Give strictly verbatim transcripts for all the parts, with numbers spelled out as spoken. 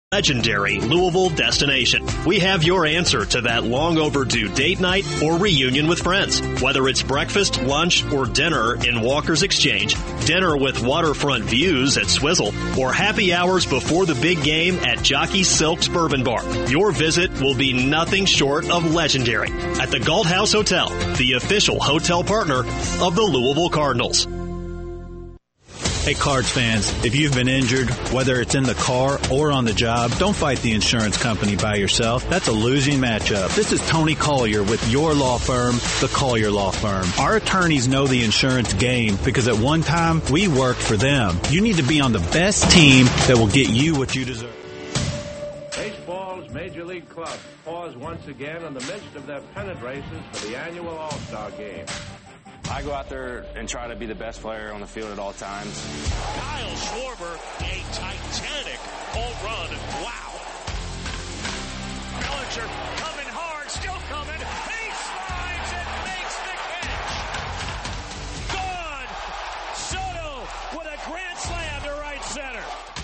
Legendary Louisville destination. We have your answer to that long overdue date night or reunion with friends. Whether it's breakfast, lunch, or dinner in Walker's Exchange, dinner with waterfront views at Swizzle, or happy hours before the big game at Jockey Silk's Bourbon Bar, your visit will be nothing short of legendary at the Galt House Hotel, the official hotel partner of the Louisville Cardinals. Hey, Cards fans, if you've been injured, whether it's in the car or on the job, don't fight the insurance company by yourself. That's a losing matchup. This is Tony Collier with your law firm, the Collier Law Firm. Our attorneys know the insurance game because at one time, we worked for them. You need to be on the best team that will get you what you deserve. Baseball's Major League Club pause once again in the midst of their pennant races for the annual All-Star Game. I go out there and try to be the best player on the field at all times. Kyle Schwarber, a titanic home run. Wow. Bellinger coming hard, still coming. He slides and makes the catch. Gone. Soto with a grand slam to right center.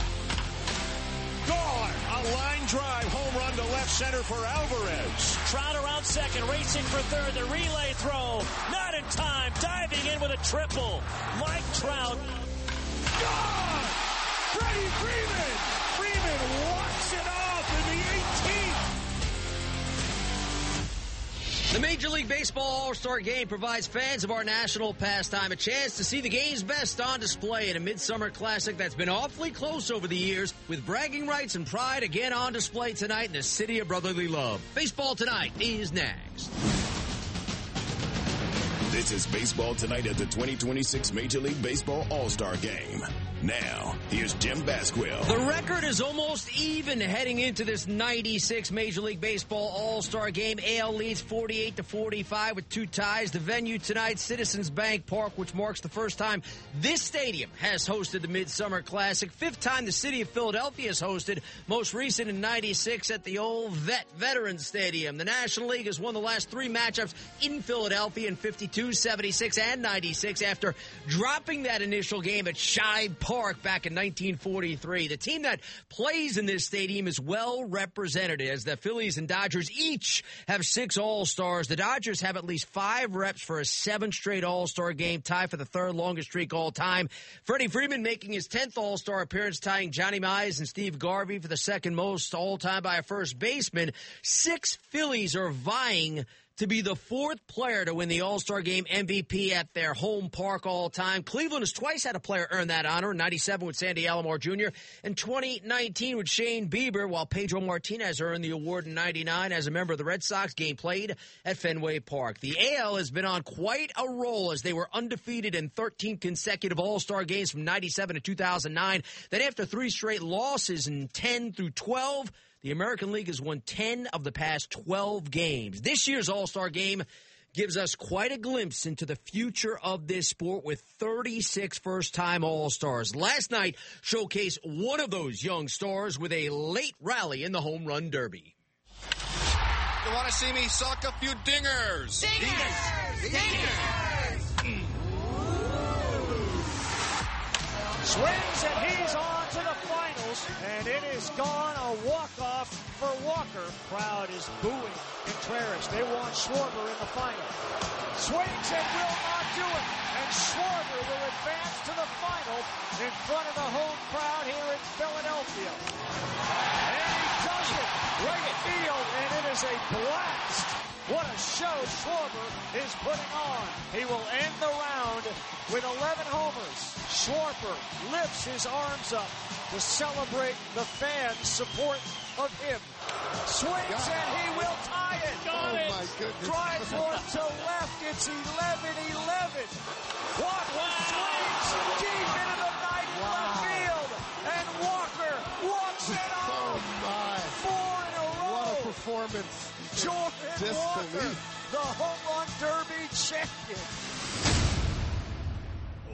Gone. A line drive home run to left center for Alvarez. Trout around second, racing for third. The relay throw. Not in time. Diving in with a triple. Mike Trout. Gone! Freddie Freeman! Freeman walks it off in the eighteenth. The Major League Baseball All-Star Game provides fans of our national pastime a chance to see the game's best on display in a midsummer classic that's been awfully close over the years, with bragging rights and pride again on display tonight in the city of brotherly love. Baseball Tonight is next. This is Baseball Tonight at the twenty twenty-six Major League Baseball All-Star Game. Now, here's Jim Basquill. The record is almost even heading into this ninety-six Major League Baseball All-Star Game. A L leads forty-eight to forty-five with two ties. The venue tonight, Citizens Bank Park, which marks the first time this stadium has hosted the Midsummer Classic. Fifth time the city of Philadelphia has hosted, most recent in ninety-six at the old Vet Veterans Stadium. The National League has won the last three matchups in Philadelphia in fifty-two, seventy-six, and ninety-six after dropping that initial game at Shibe Park back in nineteen forty-three. The team that plays in this stadium is well represented as the Phillies and Dodgers each have six All-Stars. The Dodgers have at least five reps for a seventh straight All-Star game, tie for the third longest streak all time. Freddie Freeman making his tenth All-Star appearance, tying Johnny Mize and Steve Garvey for the second most all-time by a first baseman. Six Phillies are vying to be the fourth player to win the All-Star Game M V P at their home park all time. Cleveland has twice had a player earn that honor, in ninety-seven with Sandy Alomar Junior and twenty nineteen with Shane Bieber, while Pedro Martinez earned the award in ninety-nine as a member of the Red Sox, game played at Fenway Park. The A L has been on quite a roll as they were undefeated in thirteen consecutive All-Star Games from ninety-seven to two thousand nine. Then after three straight losses in ten through twelve, the American League has won ten of the past twelve games. This year's All-Star Game gives us quite a glimpse into the future of this sport with thirty-six first-time All-Stars. Last night showcased one of those young stars with a late rally in the Home Run Derby. You want to see me suck a few dingers? Dingers! Dingers! Dingers! Mm. Swings and he's on to the finals, and it is gone a walk-off for Walker. Crowd is booing Contreras. They want Schwarber in the final. Swings and will not do it, and Schwarber will advance to the final in front of the home crowd here in Philadelphia. And he does it right field, and it is a blast. What a show Schwarber is putting on. He will end the round with eleven homers. Schwarber lifts his arms up to celebrate the fans' support of him. Swings and he will tie it. Got oh it. My goodness. Drives one to left. It's eleven eleven. Walker swings deep into the night wow. left field. And Walker walks it off. Oh my. Four in a row. What a performance. Jordan Walker, the Home Run Derby champion.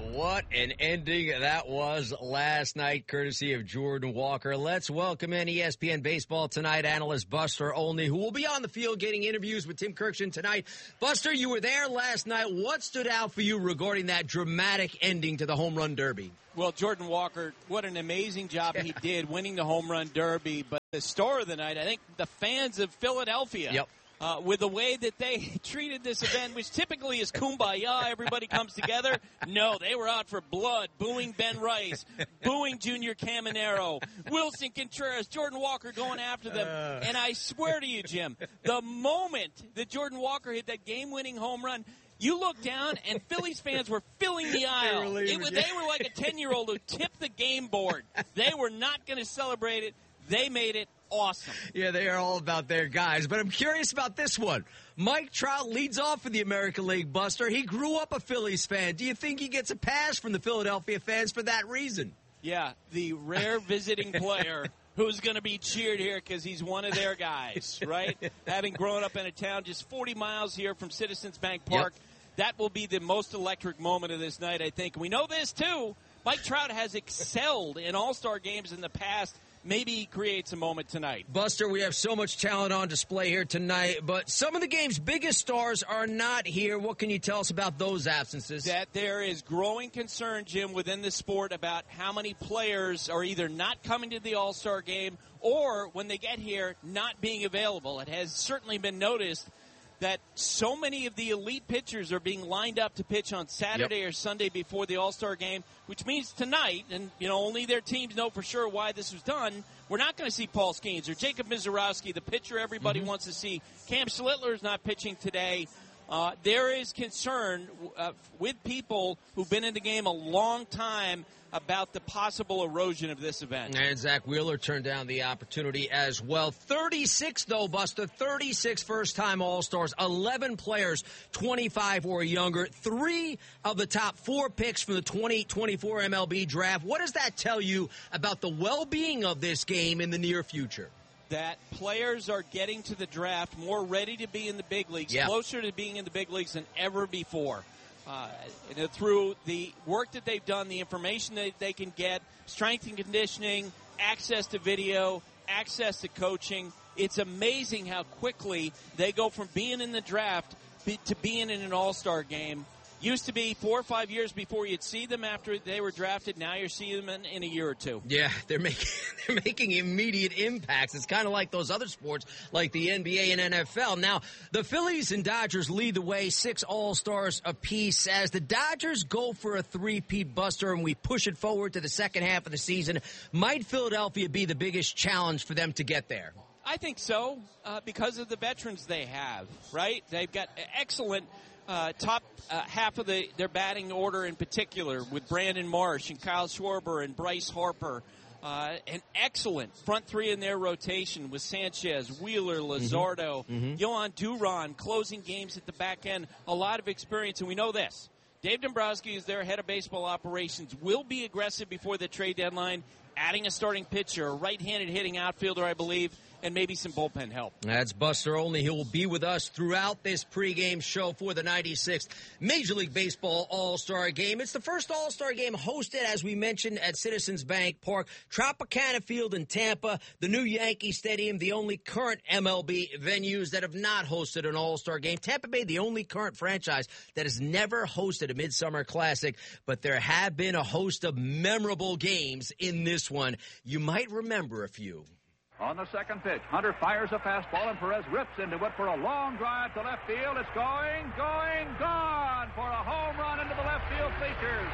What an ending that was last night, courtesy of Jordan Walker. Let's welcome in E S P N Baseball Tonight analyst Buster Olney, who will be on the field getting interviews with Tim Kirkshin tonight. Buster, you were there last night. What stood out for you regarding that dramatic ending to the Home Run Derby? Well, Jordan Walker, what an amazing job he did winning the Home Run Derby. But the star of the night, I think the fans of Philadelphia. Yep. Uh, with the way that they treated this event, which typically is kumbaya, everybody comes together. No, they were out for blood, booing Ben Rice, booing Junior Caminero, Wilson Contreras, Jordan Walker going after them. Uh. And I swear to you, Jim, the moment that Jordan Walker hit that game-winning home run, you look down, and Phillies fans were filling the aisle. They were, it was, they were like a ten-year-old who tipped the game board. They were not going to celebrate it. They made it awesome. Yeah, they are all about their guys. But I'm curious about this one. Mike Trout leads off for the American League, Buster. He grew up a Phillies fan. Do you think he gets a pass from the Philadelphia fans for that reason? Yeah, the rare visiting player who's going to be cheered here because he's one of their guys, right? Having grown up in a town just forty miles here from Citizens Bank Park, yep. That will be the most electric moment of this night, I think. We know this, too. Mike Trout has excelled in all-star games in the past. Maybe he creates a moment tonight. Buster, we have so much talent on display here tonight, but some of the game's biggest stars are not here. What can you tell us about those absences? That there is growing concern, Jim, within the sport about how many players are either not coming to the All-Star game or, when they get here, not being available. It has certainly been noticed that so many of the elite pitchers are being lined up to pitch on Saturday yep. or Sunday before the All-Star game, which means tonight, and you know only their teams know for sure why this was done, we're not going to see Paul Skeens or Jacob Misiorowski, the pitcher everybody mm-hmm. wants to see. Cam Schlittler is not pitching today. Uh, there is concern uh, with people who've been in the game a long time about the possible erosion of this event. And Zach Wheeler turned down the opportunity as well. thirty-six, though, Buster. thirty-six first-time All-Stars. eleven players, twenty-five or younger. Three of the top four picks from the twenty twenty-four M L B draft. What does that tell you about the well-being of this game in the near future? That players are getting to the draft more ready to be in the big leagues, yeah. closer to being in the big leagues than ever before. Uh, through the work that they've done, the information that they can get, strength and conditioning, access to video, access to coaching. It's amazing how quickly they go from being in the draft to being in an all-star game. Used to be four or five years before you'd see them after they were drafted. Now you're seeing them in, in a year or two. Yeah, they're making they're making immediate impacts. It's kind of like those other sports, like the N B A and N F L. Now, the Phillies and Dodgers lead the way, six All-Stars apiece. As the Dodgers go for a three-peat, Buster, and we push it forward to the second half of the season, might Philadelphia be the biggest challenge for them to get there? I think so, uh, because of the veterans they have, right? They've got excellent Uh, top uh, half of the their batting order in particular with Brandon Marsh and Kyle Schwarber and Bryce Harper. Uh, an excellent front three in their rotation with Sanchez, Wheeler, Luzardo, mm-hmm. Yohan Duran closing games at the back end. A lot of experience, and we know this. Dave Dombrowski is their head of baseball operations, will be aggressive before the trade deadline, adding a starting pitcher, a right-handed hitting outfielder, I believe, and maybe some bullpen help. That's Buster Olney. He will be with us throughout this pregame show for the ninety-sixth Major League Baseball All-Star Game. It's the first All-Star Game hosted, as we mentioned, at Citizens Bank Park, Tropicana Field in Tampa, the new Yankee Stadium, the only current M L B venues that have not hosted an All-Star Game. Tampa Bay, the only current franchise that has never hosted a Midsummer Classic, but there have been a host of memorable games in this one. You might remember a few. On the second pitch, Hunter fires a fastball, and Perez rips into it for a long drive to left field. It's going, going, gone for a home run into the left field bleachers.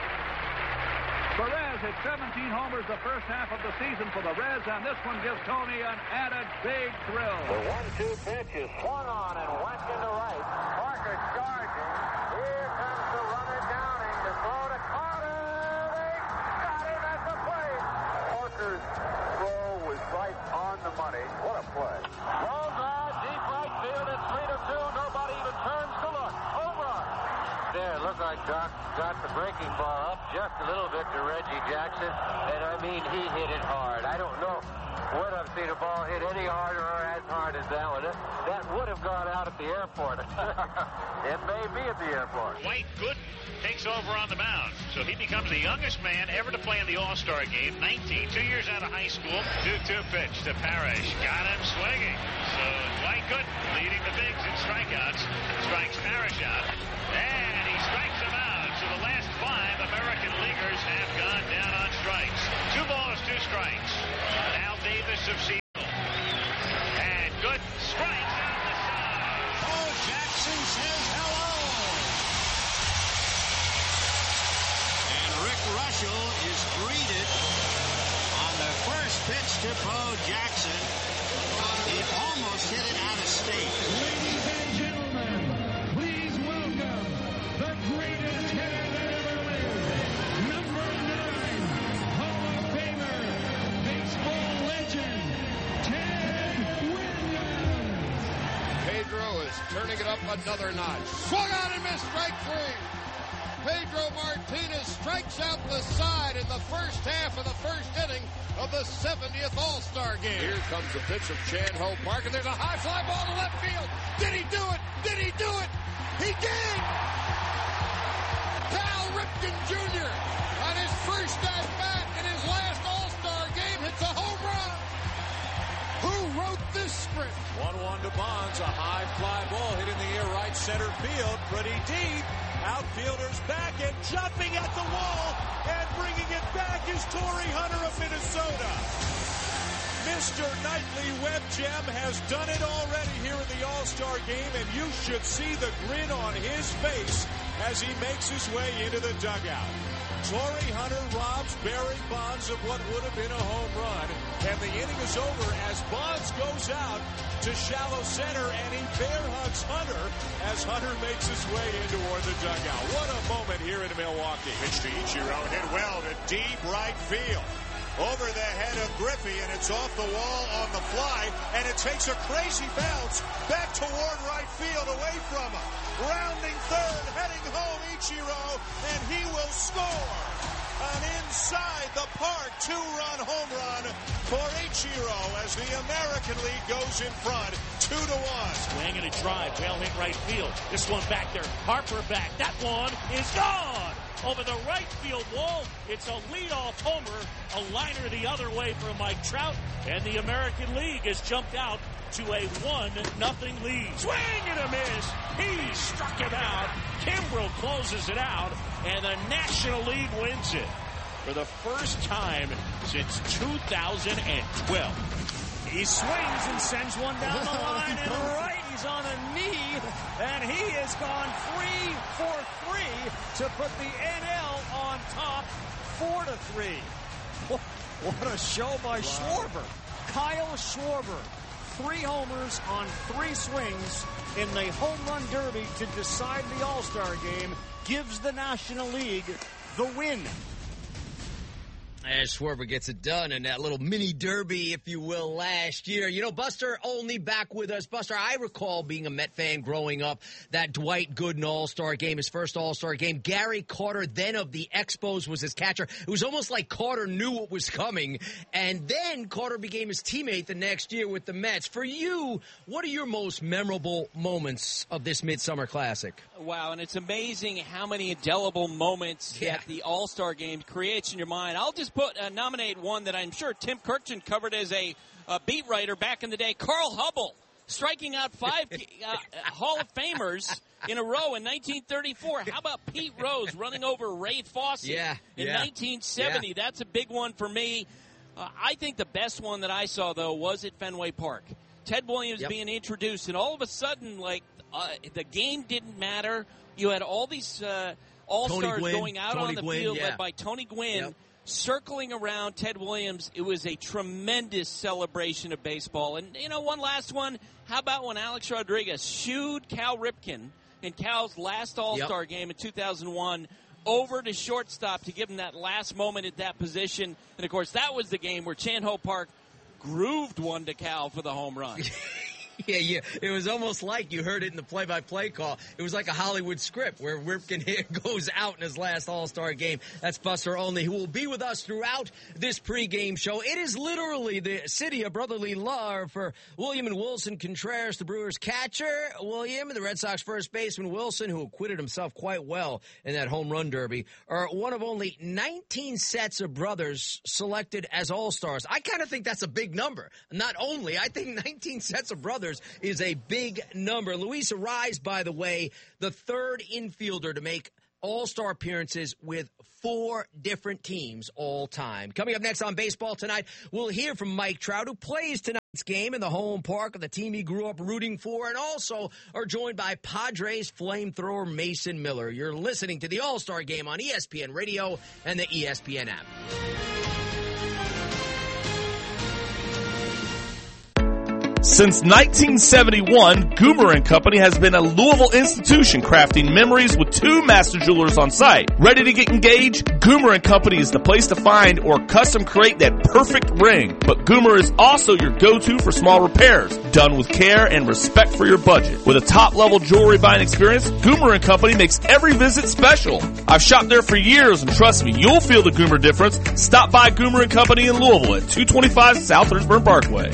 Perez hit seventeen homers the first half of the season for the Reds, and this one gives Tony an added big thrill. The one two pitch is swung on and whacked into right. Parker charging. Here comes the runner Downing to throw to Carter. They got him at the plate. Parker's throw was right on the money. What a play. Long drive, deep right field. It's three to two. Nobody even turns to look. Home run. There, it looked like Doc got the breaking ball up just a little bit to Reggie Jackson. And I mean, he hit it hard. I don't know when I've seen a ball hit any harder or as hard as that one. That would have gone out at the airport. It may be at the airport. White Gooden takes over on the mound. So he becomes the youngest man ever to play in the All-Star game, nineteen, two years out of high school. two two pitch to Parrish. Got him swinging. So Dwight Gooden leading the bigs in strikeouts. Strikes Parrish out. And he strikes him out. So the last five American leaguers have gone down on strikes. Two balls, two strikes. Al Davis of Seattle. And Gooden strikes out the side. Paul Jackson says hello. And Rick Russell is greeted on the first pitch to Bo Jackson. He almost hit it out of state. Ladies and gentlemen, please welcome the greatest hitter that ever lived. Number nine, Hall of Famer, baseball legend, Ted Williams. Pedro is turning it up another notch. Swung out and missed, strike three. Pedro Martinez strikes out the side in the first half of the first inning of the seventieth All-Star game. Here comes the pitch of Chan Ho Park, and there's a high fly ball to left field. Did he do it? Did he do it? He did! Cal Ripken Junior on his first at-bat in his last All-Star game hits a home run. Who wrote this script? one one to Bonds, a high fly ball hit in the air right center field, pretty deep. Outfielders back and jumping at the wall and bringing it back is Torrey Hunter of Minnesota. Mister Nightly Web Gem has done it already here in the All-Star game, and you should see the grin on his face as he makes his way into the dugout. Torrey Hunter robs Barry Bonds of what would have been a home run, and the inning is over as Bonds goes out to shallow center, and he bear hugs Hunter as Hunter makes his way in toward the dugout. What a moment here in Milwaukee. Pitch to Ichiro, hit well to deep right field. Over the head of Griffey, and it's off the wall on the fly, and it takes a crazy bounce back toward right field away from him. Rounding third, heading home Ichiro, and he will score. An inside-the-park two-run home run for Ichiro as the American League goes in front, two to one. Swing and a drive, well hit right field. This one back there, Harper back. That one is gone. Over the right field wall, it's a leadoff homer, a liner the other way for Mike Trout, and the American League has jumped out to a one nothing lead. Swing and a miss. He struck him out. Kimbrel closes it out, and the National League wins it for the first time since two thousand twelve. He swings and sends one down the line and right. He's on a knee, and he has gone three for three to put the N L on top, four to three. What a show by wow. Schwarber. Kyle Schwarber, three homers on three swings in the home run derby to decide the All-Star game, gives the National League the win. As Schwarber gets it done in that little mini derby, if you will, last year. You know, Buster Olney back with us. Buster, I recall being a Met fan growing up, that Dwight Gooden All-Star game, his first All-Star game. Gary Carter, then of the Expos, was his catcher. It was almost like Carter knew what was coming. And then Carter became his teammate the next year with the Mets. For you, what are your most memorable moments of this Midsummer Classic? Wow, and it's amazing how many indelible moments yeah. that the All-Star game creates in your mind. I'll just put uh, nominate one that I'm sure Tim Kirkchin covered as a uh, beat writer back in the day. Carl Hubble striking out five uh, Hall of Famers in a row in nineteen thirty-four. How about Pete Rose running over Ray Fosse yeah, in yeah, nineteen seventy? Yeah. That's a big one for me. Uh, I think the best one that I saw, though, was at Fenway Park. Ted Williams yep. being introduced, and all of a sudden, like, uh, the game didn't matter. You had all these uh, all-stars going out Tony on the Gwynn, field, yeah. led by Tony Gwynn, yep. circling around Ted Williams. It was a tremendous celebration of baseball. And, you know, one last one. How about when Alex Rodriguez shooed Cal Ripken in Cal's last All-Star yep. game in two thousand one over to shortstop to give him that last moment at that position. And, of course, that was the game where Chan Ho Park grooved one to Cal for the home run. Yeah, yeah, it was almost like you heard it in the play-by-play call. It was like a Hollywood script where Ripken goes out in his last All-Star game. That's Buster Olney, who will be with us throughout this pregame show. It is literally the city of brotherly love for William and Wilson Contreras, the Brewers catcher, William, and the Red Sox first baseman Wilson, who acquitted himself quite well in that home run derby, are one of only nineteen sets of brothers selected as All-Stars. I kind of think that's a big number. Not only, I think nineteen sets of brothers is a big number. Luis Arraez, by the way, the third infielder to make All-Star appearances with four different teams all time. Coming up next on Baseball Tonight, we'll hear from Mike Trout, who plays tonight's game in the home park of the team he grew up rooting for, and also are joined by Padres flamethrower Mason Miller. You're listening to the All-Star Game on E S P N Radio and the E S P N app. Since nineteen seventy-one, Goomer and Company has been a Louisville institution crafting memories with two master jewelers on site. Ready to get engaged? Goomer and Company is the place to find or custom create that perfect ring. But Goomer is also your go-to for small repairs, done with care and respect for your budget. With a top-level jewelry buying experience, Goomer and Company makes every visit special. I've shopped there for years, and trust me, you'll feel the Goomer difference. Stop by Goomer and Company in Louisville at two twenty-five South Richburn Parkway.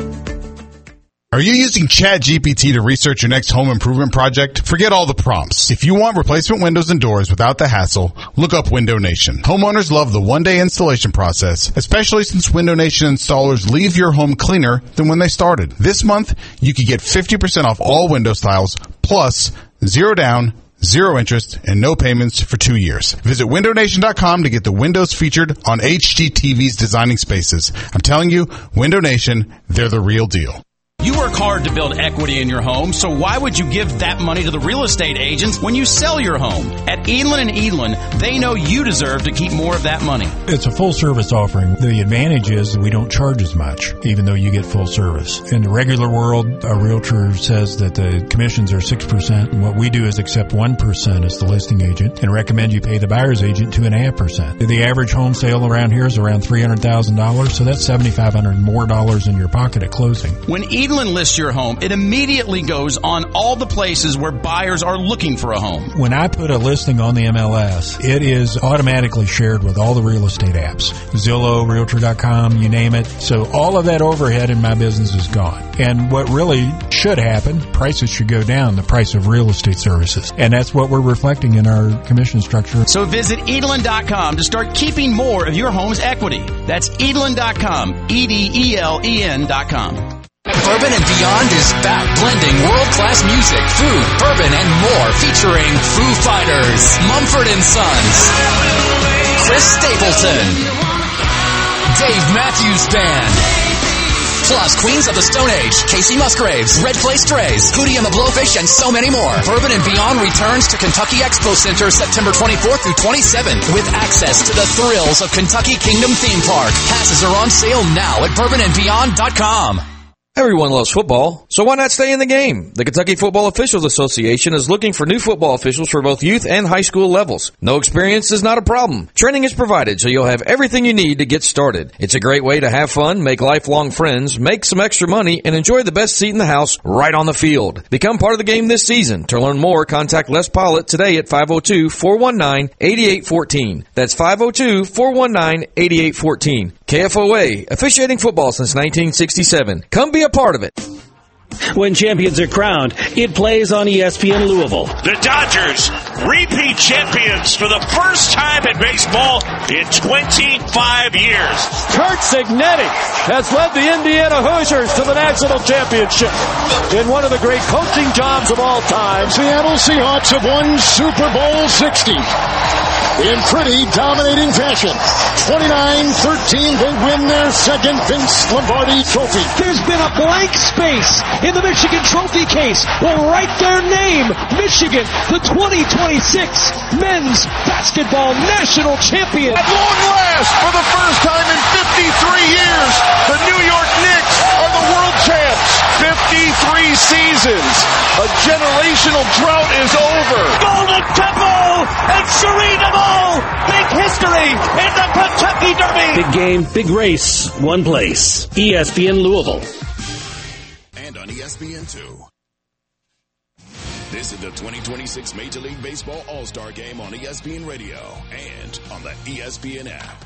Are you using ChatGPT to research your next home improvement project? Forget all the prompts. If you want replacement windows and doors without the hassle, look up Window Nation. Homeowners love the one-day installation process, especially since Window Nation installers leave your home cleaner than when they started. This month, you could get fifty percent off all window styles, plus zero down, zero interest, and no payments for two years. Visit window nation dot com to get the windows featured on H G T V's Designing Spaces. I'm telling you, Window Nation, they're the real deal. You work hard to build equity in your home, so why would you give that money to the real estate agents when you sell your home? At Edlin and Edlin, they know you deserve to keep more of that money. It's a full-service offering. The advantage is that we don't charge as much, even though you get full service. In the regular world, a realtor says that the commissions are six percent, and what we do is accept one percent as the listing agent and recommend you pay the buyer's agent two point five percent. The average home sale around here is around three hundred thousand dollars, so that's seven thousand five hundred dollars more dollars in your pocket at closing. When Edlin lists your home, it immediately goes on all the places where buyers are looking for a home. When I put a listing on the M L S, it is automatically shared with all the real estate apps. Zillow, Realtor dot com, you name it. So all of that overhead in my business is gone. And what really should happen, prices should go down, the price of real estate services. And that's what we're reflecting in our commission structure. So visit Edlin dot com to start keeping more of your home's equity. That's Edlin dot com, E D E L E N dot com. Bourbon and Beyond is back, blending world-class music, food, bourbon, and more, featuring Foo Fighters, Mumford and Sons, Chris Stapleton, Dave Matthews Band, plus Queens of the Stone Age, Casey Musgraves, Red Clay Strays, Hootie and the Blowfish, and so many more. Bourbon and Beyond returns to Kentucky Expo Center September twenty-fourth through twenty-seventh with access to the thrills of Kentucky Kingdom Theme Park. Passes are on sale now at bourbon and beyond dot com. Everyone loves football, so why not stay in the game? The Kentucky Football Officials Association is looking for new football officials for both youth and high school levels. No experience is not a problem. Training is provided, so you'll have everything you need to get started. It's a great way to have fun, make lifelong friends, make some extra money, and enjoy the best seat in the house right on the field. Become part of the game this season. To learn more, contact Les Pollitt today at five oh two, four one nine, eight eight one four. That's five oh two, four one nine, eight eight one four. K F O A, officiating football since nineteen sixty-seven. Come be a part of it. When champions are crowned, it plays on E S P N Louisville. The Dodgers, repeat champions for the first time in baseball in twenty-five years. Curt Cignetti has led the Indiana Hoosiers to the national championship in one of the great coaching jobs of all time. Seattle Seahawks have won Super Bowl sixty. In pretty dominating fashion. twenty-nine thirteen, they win their second Vince Lombardi trophy. There's been a blank space in the Michigan trophy case. We'll write their name, Michigan, the twenty twenty-six men's basketball national champion. At long last, for the first time in fifty-three years, the New York Knicks are the world champs. fifty-three seasons. A generational drought is over. Golden Temple and Serenable. Big history in the Kentucky Derby. Big game, big race, one place. E S P N Louisville. And on E S P N two. This is the twenty twenty-six Major League Baseball All-Star Game on E S P N Radio and on the E S P N app.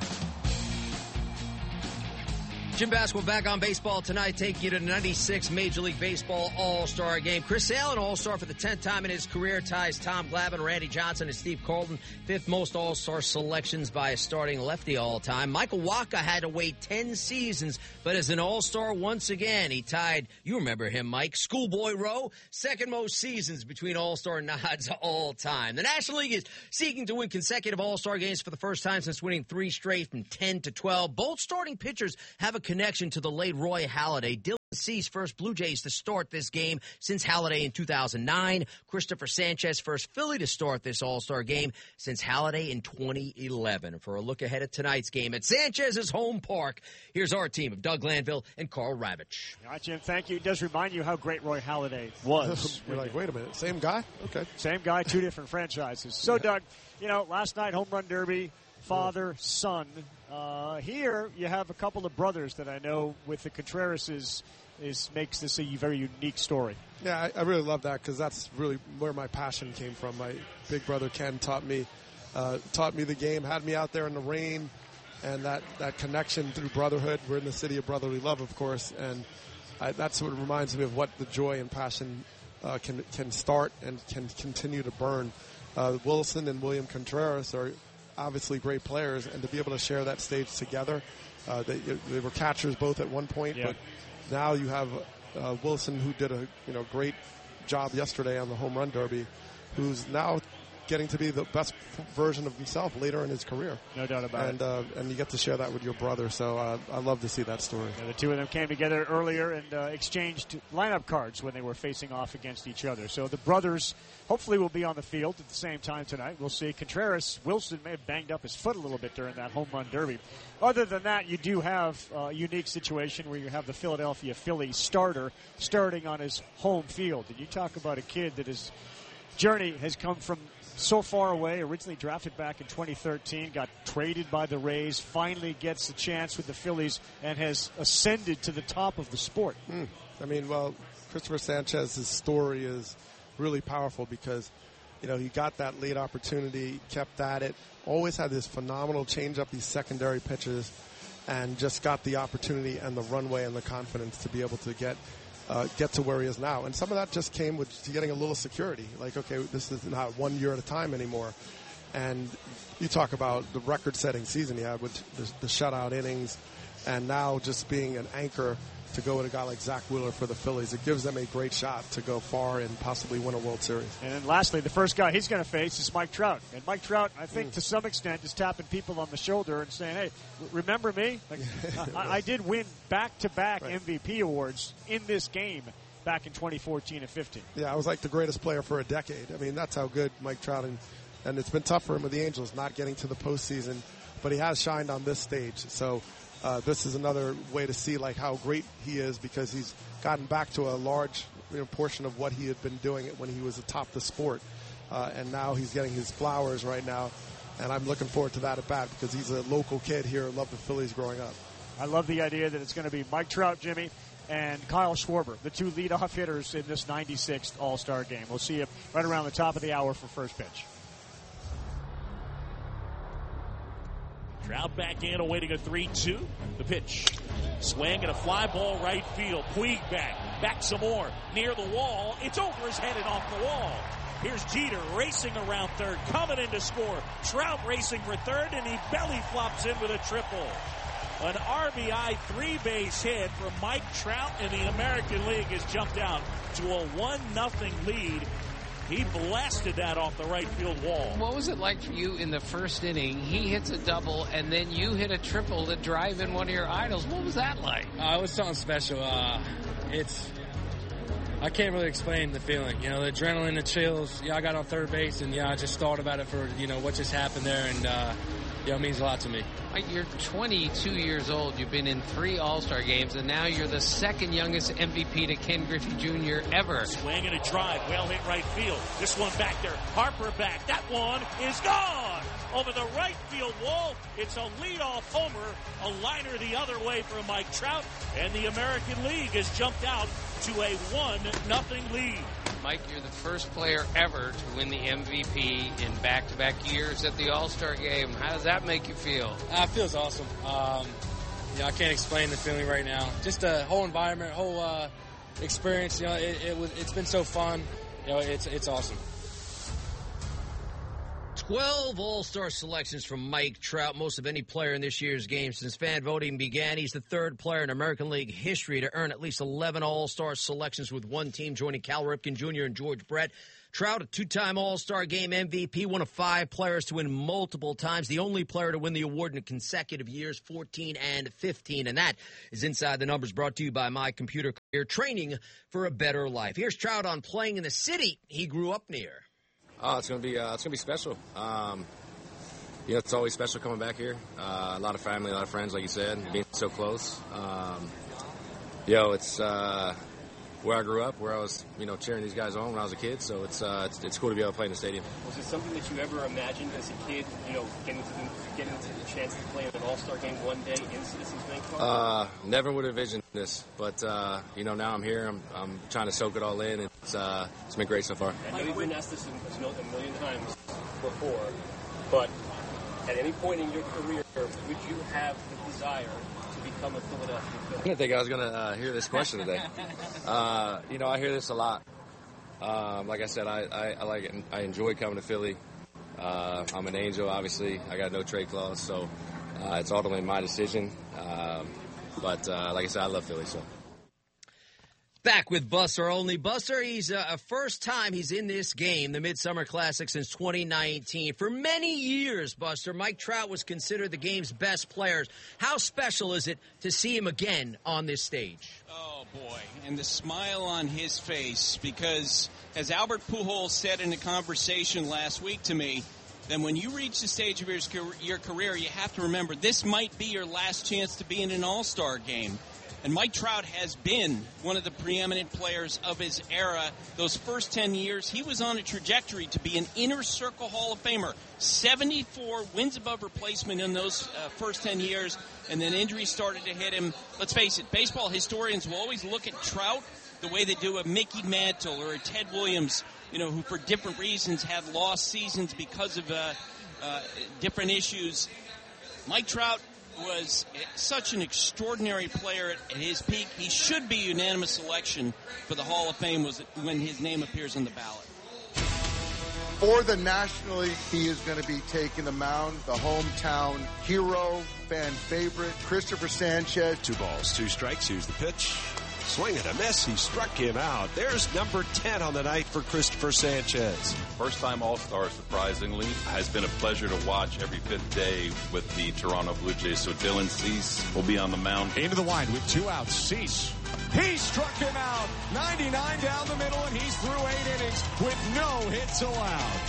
Jim Basketball back on baseball tonight, taking you to the ninety-six Major League Baseball All-Star Game. Chris Sale, an All-Star for the tenth time in his career, ties Tom Glavine, Randy Johnson, and Steve Carlton. Fifth most All-Star selections by a starting lefty all-time. Michael Wacha had to wait ten seasons, but as an All-Star once again, he tied, you remember him, Mike, Schoolboy Rowe, second most seasons between All-Star nods all-time. The National League is seeking to win consecutive All-Star games for the first time since winning three straight from ten to twelve. Both starting pitchers have a connection to the late Roy Halladay. Dylan Cease, first Blue Jays to start this game since Halladay in two thousand nine. Christopher Sanchez, first Philly to start this All-Star game since Halladay in twenty eleven. For a look ahead at tonight's game at Sanchez's home park, here's our team of Doug Glanville and Carl Ravitch. All right, Jim, thank you. It does remind you how great Roy Halladay was. You're like, wait a minute, same guy? Okay. Same guy, two different franchises. So, yeah. Doug, you know, last night, home run derby, father, son. Uh, here, you have a couple of brothers that I know with the Contrerases is makes this a very unique story. Yeah, I, I really love that because that's really where my passion came from. My big brother Ken taught me uh, taught me the game, had me out there in the rain, and that, that connection through brotherhood. We're in the city of brotherly love, of course, and I, that's what reminds me of what the joy and passion uh, can can start and can continue to burn. Uh, Wilson and William Contreras are obviously great players, and to be able to share that stage together. Uh, they, they were catchers both at one point, yeah. but now you have uh, Wilson, who did a you know great job yesterday on the home run derby, who's now getting to be the best version of himself later in his career. No doubt about and, it. Uh, and you get to share that with your brother, so uh, I love to see that story. Yeah, the two of them came together earlier and uh, exchanged lineup cards when they were facing off against each other. So the brothers hopefully will be on the field at the same time tonight. We'll see. Contreras, Wilson may have banged up his foot a little bit during that home run derby. Other than that, you do have a unique situation where you have the Philadelphia Phillies starter starting on his home field. And you talk about a kid that his journey has come from so far away, originally drafted back in twenty thirteen, got traded by the Rays, finally gets a chance with the Phillies and has ascended to the top of the sport. Mm. I mean, well, Christopher Sanchez's story is really powerful because, you know, he got that late opportunity, kept at it, always had this phenomenal change-up, these secondary pitches, and just got the opportunity and the runway and the confidence to be able to get Uh, get to where he is now. And some of that just came with getting a little security. Like, okay, this is not one year at a time anymore. And you talk about the record-setting season he had with the, the shutout innings, and now just being an anchor to go with a guy like Zach Wheeler for the Phillies. It gives them a great shot to go far and possibly win a World Series. And then lastly, the first guy he's going to face is Mike Trout. And Mike Trout, I think, mm. to some extent, is tapping people on the shoulder and saying, hey, remember me? Like, I, I did win back-to-back right. M V P awards in this game back in twenty fourteen and fifteen. Yeah, I was like the greatest player for a decade. I mean, that's how good Mike Trout, and, and it's been tough for him with the Angels not getting to the postseason, but he has shined on this stage. So Uh, this is another way to see like how great he is because he's gotten back to a large you know, portion of what he had been doing when he was atop the sport. Uh, and now he's getting his flowers right now. And I'm looking forward to that at bat because he's a local kid here, loved the Phillies growing up. I love the idea that it's going to be Mike Trout, Jimmy, and Kyle Schwarber, the two leadoff hitters in this ninety-sixth All-Star game. We'll see you right around the top of the hour for first pitch. Trout back in, awaiting a three two. The pitch. Swing and a fly ball right field. Puig back. Back some more. Near the wall. It's over his head and off the wall. Here's Jeter racing around third. Coming in to score. Trout racing for third, and he belly flops in with a triple. An R B I three-base hit for Mike Trout, and the American League has jumped out to a one nothing lead. He blasted that off the right field wall. What was it like for you in the first inning? He hits a double, and then you hit a triple to drive in one of your idols. What was that like? Uh, it was something special. Uh, it's I can't really explain the feeling. You know, the adrenaline, the chills. Yeah, I got on third base, and yeah, I just thought about it for, you know, what just happened there, and uh, Yeah, it means a lot to me. Mike, you're twenty-two years old. You've been in three All-Star games, and now you're the second youngest M V P to Ken Griffey Junior ever. Swing and a drive. Well hit right field. This one back there. Harper back. That one is gone. Over the right field wall. It's a leadoff homer. A liner the other way for Mike Trout. And the American League has jumped out to a one nothing lead. Mike, you're the first player ever to win the M V P in back-to-back years at the All-Star Game. How does that make you feel? Uh, it feels awesome. Um, you know, I can't explain the feeling right now. Just the whole environment, whole uh, experience. You know, it, it was. It's been so fun. You know, it's it's awesome. twelve All-Star selections from Mike Trout, most of any player in this year's game since fan voting began. He's the third player in American League history to earn at least eleven All-Star selections with one team, joining Cal Ripken Junior and George Brett. Trout, a two-time All-Star Game M V P, one of five players to win multiple times, the only player to win the award in consecutive years, fourteen and fifteen. And that is Inside the Numbers, brought to you by My Computer Career, training for a better life. Here's Trout on playing in the city he grew up near. Oh, it's gonna be uh, it's gonna be special. Um, you know, it's always special coming back here. Uh, a lot of family, a lot of friends, like you said, being so close. Um, you know, it's uh, where I grew up, where I was, you know, cheering these guys on when I was a kid. So it's uh, it's, it's cool to be able to play in the stadium. Was it something that you ever imagined as a kid? You know, getting to the, getting to the chance to play in an All-Star game one day in Citizens Bank Park? Uh, never would have envisioned this, but uh, you know, now I'm here. I'm I'm trying to soak it all in. It's uh, it's been great so far. I know you've been asked this a million times before, but at any point in your career, would you have the desire to become a Philadelphia Philly? I didn't think I was going to uh, hear this question today. uh, you know, I hear this a lot. Um, like I said, I, I, I like it. I enjoy coming to Philly. Uh, I'm an Angel, obviously. I got no trade clause, so uh, it's ultimately my decision. Um, but uh, like I said, I love Philly, so. Back with Buster Olney. Buster, he's uh, a first time he's in this game, the Midsummer Classic, since twenty nineteen. For many years, Buster, Mike Trout was considered the game's best player. How special is it to see him again on this stage? Oh, boy. And the smile on his face, because as Albert Pujols said in a conversation last week to me, then when you reach the stage of your, your career, you have to remember this might be your last chance to be in an All-Star game. And Mike Trout has been one of the preeminent players of his era. Those first ten years, he was on a trajectory to be an inner circle Hall of Famer. seventy-four wins above replacement in those uh, first ten years, and then injuries started to hit him. Let's face it, baseball historians will always look at Trout the way they do a Mickey Mantle or a Ted Williams, you know, who for different reasons had lost seasons because of uh, uh, different issues. Mike Trout was such an extraordinary player at his peak. He should be unanimous selection for the Hall of Fame was when his name appears on the ballot. For the National League, he is going to be taking the mound, the hometown hero, fan favorite, Christopher Sanchez. Two balls, two strikes. Here's the pitch. Swing and a miss. He struck him out. There's number ten on the night for Christopher Sanchez. First-time All-Star, surprisingly. Has been a pleasure to watch every fifth day with the Toronto Blue Jays. So Dylan Cease will be on the mound. Into the wind with two outs. Cease. He struck him out. ninety-nine down the middle, and he's through eight innings with no hits allowed.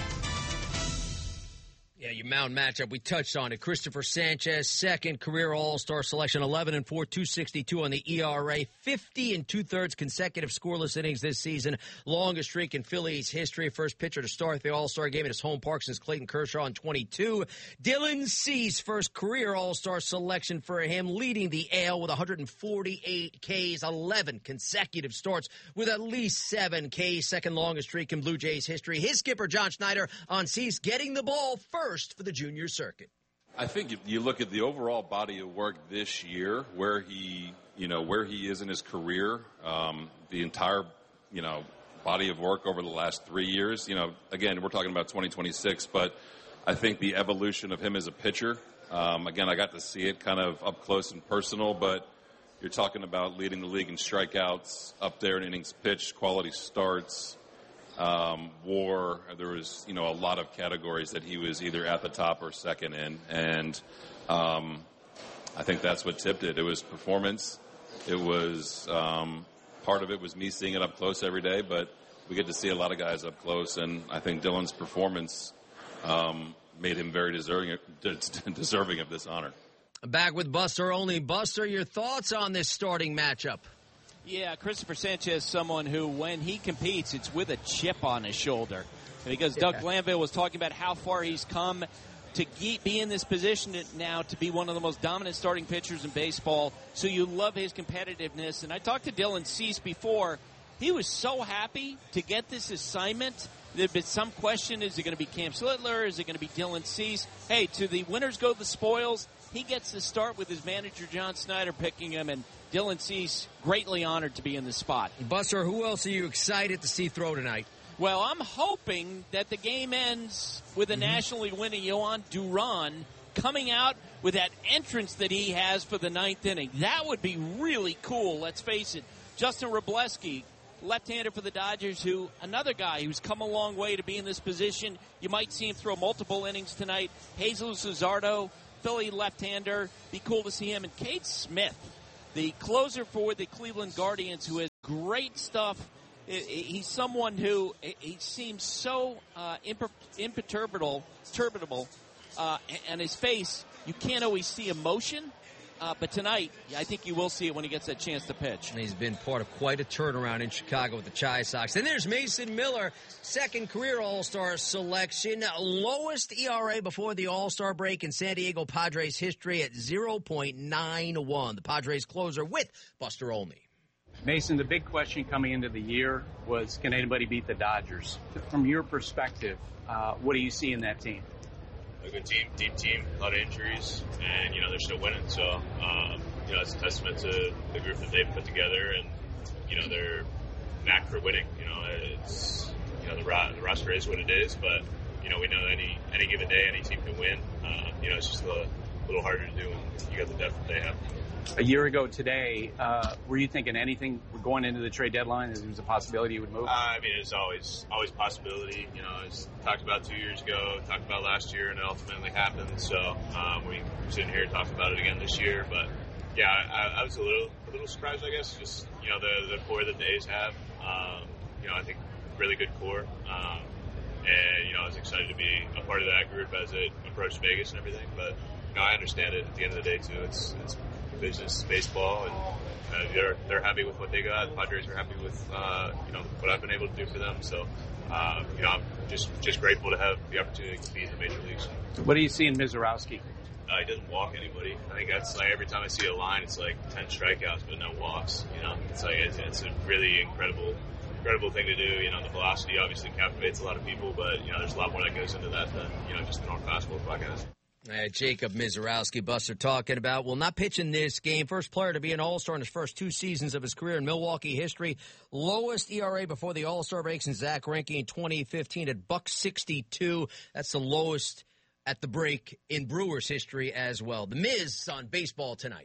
Yeah, your mound matchup, we touched on it. Christopher Sanchez, second career All-Star selection, eleven and four, two sixty-two on the E R A, fifty and two-thirds consecutive scoreless innings this season, longest streak in Phillies history, first pitcher to start the All-Star game at his home park since Clayton Kershaw in twenty-two. Dylan Cease, first career All-Star selection for him, leading the A L with one hundred forty-eight Ks, eleven consecutive starts with at least seven Ks, second longest streak in Blue Jays history. His skipper, John Schneider, on Cease, getting the ball first for the junior circuit. I think if you look at the overall body of work this year, where he, you know, where he is in his career, um, the entire, you know, body of work over the last three years, you know, again, we're talking about twenty twenty-six, but I think the evolution of him as a pitcher, um, again, I got to see it kind of up close and personal, but you're talking about leading the league in strikeouts, up there in innings pitched, quality starts, Um, war. There was, you know, a lot of categories that he was either at the top or second in, and um, I think that's what tipped it. It was performance. It was um, part of it was me seeing it up close every day, but we get to see a lot of guys up close, and I think Dylan's performance um, made him very deserving deserving of this honor. Back with Buster Olney. Buster, your thoughts on this starting matchup? Yeah, Christopher Sanchez, someone who, when he competes, it's with a chip on his shoulder. Because Doug yeah. Glanville was talking about how far he's come to be in this position now to be one of the most dominant starting pitchers in baseball. So you love his competitiveness. And I talked to Dylan Cease before. He was so happy to get this assignment. There had been some question, is it going to be Cam Slittler? Is it going to be Dylan Cease? Hey, to the winners go the spoils. He gets to start with his manager, John Snyder, picking him, and Dylan Cease greatly honored to be in the spot. Buster, who else are you excited to see throw tonight? Well, I'm hoping that the game ends with a mm-hmm. nationally winning Yohan Duran coming out with that entrance that he has for the ninth inning. That would be really cool, let's face it. Justin Wrobleski, left-hander for the Dodgers, who another guy who's come a long way to be in this position. You might see him throw multiple innings tonight. Jesus Luzardo, Philly left-hander. Be cool to see him. And Cade Smith, the closer for the Cleveland Guardians, who has great stuff. He's someone who he seems so uh, imperturbable, turbidable, uh, and his face, you can't always see emotion. Uh, but tonight, I think you will see it when he gets that chance to pitch. And he's been part of quite a turnaround in Chicago with the Chi Sox. And there's Mason Miller, second career All-Star selection. Lowest E R A before the All-Star break in San Diego Padres history at zero point nine one. The Padres closer with Buster Olney. Mason, the big question coming into the year was, can anybody beat the Dodgers? From your perspective, uh, what do you see in that team? A good team, deep team, a lot of injuries, and, you know, they're still winning. So, um, you know, it's a testament to the group that they've put together and, you know, their knack for winning. You know, it's, you know, the, ro- the roster is what it is, but, you know, we know any any given day any team can win. Uh, you know, it's just a little harder to do when you got the depth that they have. A year ago today, uh, were you thinking anything going into the trade deadline? There was a possibility you would move? Uh, I mean, it's always always possibility. You know, it's talked about two years ago, talked about last year, and it ultimately happened. So um, we we're sitting here talking about it again this year. But yeah, I, I was a little a little surprised, I guess. Just you know, the the core that the A's have. Um, you know, I think really good core. Um, and you know, I was excited to be a part of that group as it approached Vegas and everything. But you know, I understand it. At the end of the day, too, it's it's. business, baseball, and uh, they're they're happy with what they got. The Padres are happy with uh, you know what I've been able to do for them. So uh, you know I'm just just grateful to have the opportunity to compete in the major leagues. What do you see in Mizorowski? Uh, he doesn't walk anybody. I think that's like every time I see a line, it's like ten strikeouts but no walks. You know, it's like it's, it's a really incredible. Incredible thing to do. You know, the velocity obviously captivates a lot of people, but you know, there's a lot more that goes into that than you know just the normal fastball guys. Uh, Jacob Mizorowski, Buster talking about, will not pitch in this game. First player to be an All-Star in his first two seasons of his career in Milwaukee history. Lowest E R A before the All-Star break since Zach Greinke in twenty fifteen at buck sixty-two. That's the lowest at the break in Brewers history as well. The Miz on Baseball Tonight.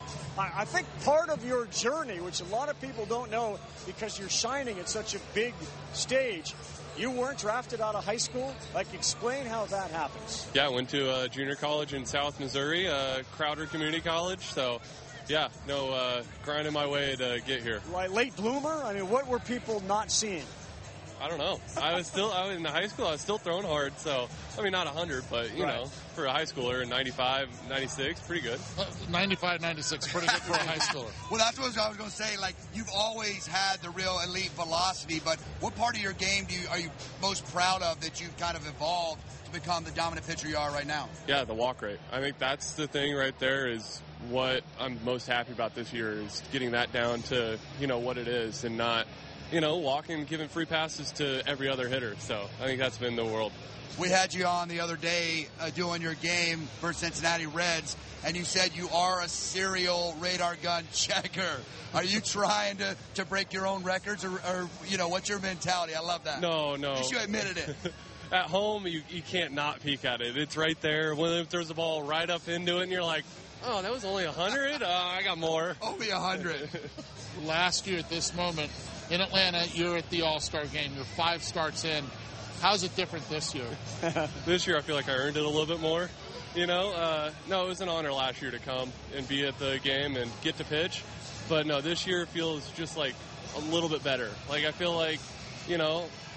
I think part of your journey, which a lot of people don't know because you're shining at such a big stage, you weren't drafted out of high school. Like, explain how that happens. Yeah, I went to uh, junior college in South Missouri, uh, Crowder Community College. So, yeah, no, uh, grinding my way to get here. Right, late bloomer? I mean, what were people not seeing? I don't know. I was still, I was in high school, I was still throwing hard. So, I mean, not one hundred, but, you right. know, for a high schooler in ninety-five, ninety-six, pretty good. Uh, ninety-five, ninety-six, pretty good for a high schooler. Well, that's what I was going to say. Like, you've always had the real elite velocity, but what part of your game do you, are you most proud of that you've kind of evolved to become the dominant pitcher you are right now? Yeah, the walk rate. I think that's the thing right there is what I'm most happy about this year is getting that down to, you know, what it is and not, you know, walking, giving free passes to every other hitter. So I think that's been the world. We had you on the other day uh, doing your game for Cincinnati Reds, and you said you are a serial radar gun checker. Are you trying to, to break your own records, or, or, you know, what's your mentality? I love that. No, no. You should have admitted it. At home, you, you can't not peek at it. It's right there. When it throws the ball right up into it, and you're like, oh, that was only one hundred? Oh, I got more. Only one hundred. Last year at this moment, in Atlanta, you're at the All-Star game. You're five starts in. How's it different this year? This year, I feel like I earned it a little bit more. You know, uh, no, it was an honor last year to come and be at the game and get to pitch. But no, this year feels just like a little bit better. Like, I feel like, you know,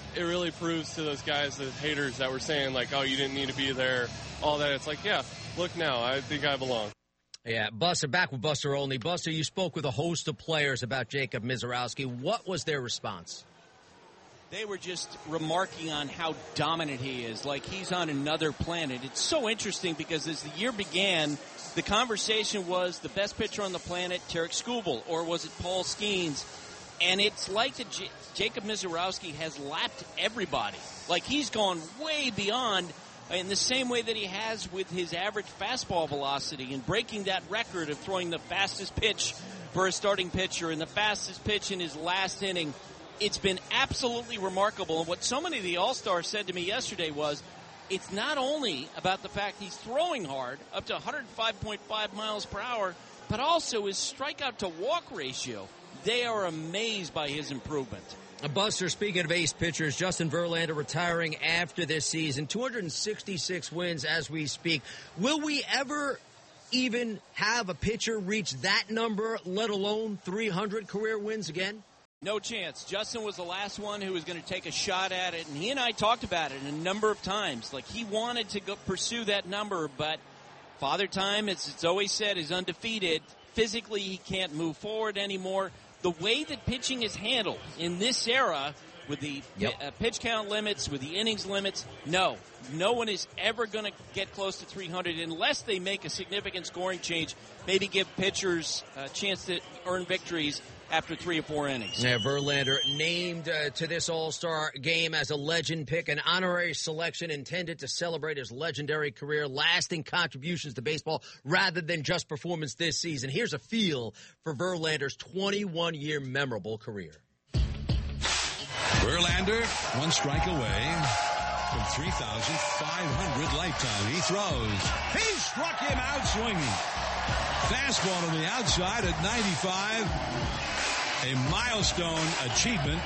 it really proves to those guys, the haters that were saying, like, oh, you didn't need to be there, all that. It's like, yeah, look now, I think I belong. Yeah, Buster, back with Buster Olney. Buster, you spoke with a host of players about Jacob Misiorowski. What was their response? They were just remarking on how dominant he is, like he's on another planet. It's so interesting because as the year began, the conversation was the best pitcher on the planet, Tarik Skubal, or was it Paul Skeens? And it's like that J- Jacob Misiorowski has lapped everybody. Like he's gone way beyond in the same way that he has with his average fastball velocity and breaking that record of throwing the fastest pitch for a starting pitcher and the fastest pitch in his last inning. It's been absolutely remarkable. And what so many of the All-Stars said to me yesterday was, it's not only about the fact he's throwing hard, up to one hundred five point five miles per hour, but also his strikeout-to-walk ratio. They are amazed by his improvement. Buster, speaking of ace pitchers, Justin Verlander retiring after this season. two hundred sixty-six wins as we speak. Will we ever even have a pitcher reach that number, let alone three hundred career wins again? No chance. Justin was the last one who was going to take a shot at it, and he and I talked about it a number of times. Like, he wanted to go pursue that number, but Father Time, as it's always said, is undefeated. Physically, he can't move forward anymore. The way that pitching is handled in this era, with the yep. uh, pitch count limits, with the innings limits, no. No one is ever going to get close to three hundred unless they make a significant scoring change, maybe give pitchers a chance to earn victories after three or four innings. Yeah, Verlander named uh, to this All-Star game as a legend pick, an honorary selection intended to celebrate his legendary career, lasting contributions to baseball rather than just performance this season. Here's a feel for Verlander's twenty-one-year memorable career. Verlander, one strike away from three thousand five hundred lifetime. He throws. He struck him out swinging. Fastball to the outside at ninety-five. A milestone achievement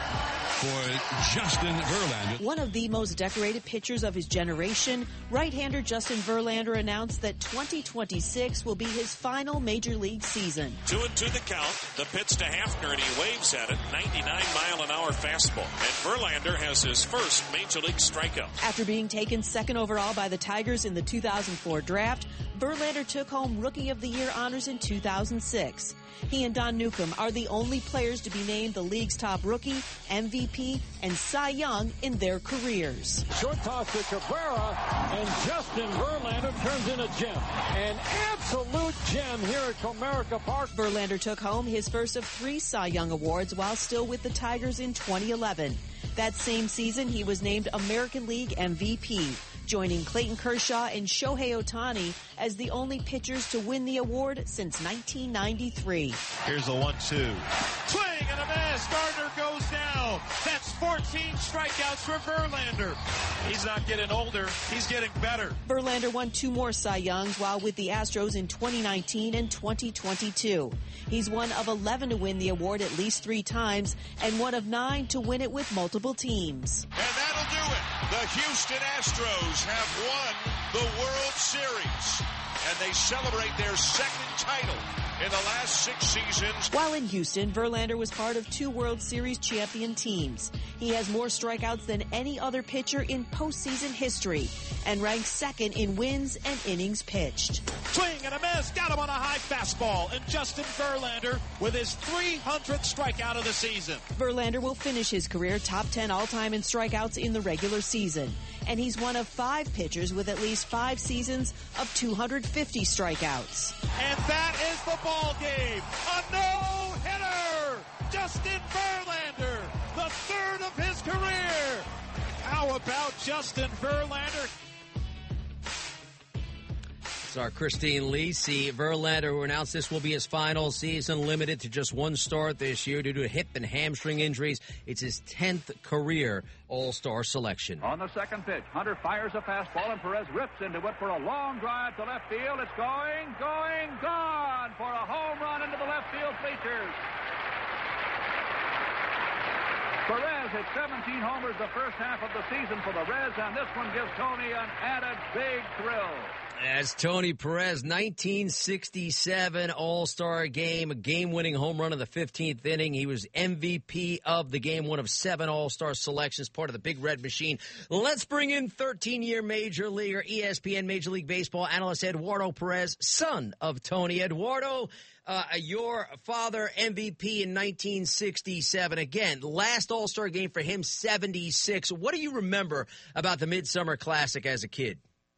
for Justin Verlander. One of the most decorated pitchers of his generation, right-hander Justin Verlander announced that twenty twenty-six will be his final major league season. Two and two the count. The pitch to Hafner, and he waves at it. ninety-nine mile an hour fastball. And Verlander has his first major league strikeout. After being taken second overall by the Tigers in the two thousand four draft, Verlander took home Rookie of the Year honors in two thousand six. He and Don Newcomb are the only players to be named the league's top rookie, M V P, and Cy Young in their careers. Short toss to Cabrera, and Justin Verlander turns in a gem. An absolute gem here at Comerica Park. Verlander took home his first of three Cy Young awards while still with the Tigers in twenty eleven. That same season, he was named American League M V P, joining Clayton Kershaw and Shohei Ohtani as the only pitchers to win the award since nineteen ninety-three. Here's the one two. Swing and a miss. Gardner goes down. That's fourteen strikeouts for Verlander. He's not getting older. He's getting better. Verlander won two more Cy Youngs while with the Astros in twenty nineteen and twenty twenty-two. He's one of eleven to win the award at least three times and one of nine to win it with multiple teams. And that'll do it. The Houston Astros have won the World Series, and they celebrate their second title in the last six seasons. While in Houston, Verlander was part of two World Series champion teams. He has more strikeouts than any other pitcher in postseason history and ranks second in wins and innings pitched. Swing and a miss. Got him on a high fastball. And Justin Verlander with his three hundredth strikeout of the season. Verlander will finish his career top ten all-time in strikeouts in the regular season. And he's one of five pitchers with at least five seasons of two hundred fifty strikeouts. And that is the ball game. A no-hitter. Justin Verlander, the third of his career. How about Justin Verlander? It's our Christine Lisi. Verlander, who announced this will be his final season, limited to just one start this year due to hip and hamstring injuries. It's his tenth career All-Star selection. On the second pitch, Hunter fires a fastball, and Perez rips into it for a long drive to left field. It's going, going, gone for a home run into the left field bleachers. Perez hit seventeen homers the first half of the season for the Reds, and this one gives Tony an added big thrill. As Tony Perez, nineteen sixty-seven All-Star game, a game-winning home run in the fifteenth inning. He was M V P of the game, one of seven All-Star selections, part of the Big Red Machine. Let's bring in thirteen-year Major Leaguer, E S P N Major League Baseball analyst Eduardo Perez, son of Tony. Eduardo, uh, your father, M V P in nineteen sixty-seven. Again, last All-Star game for him, seventy-six. What do you remember about the Midsummer Classic as a kid?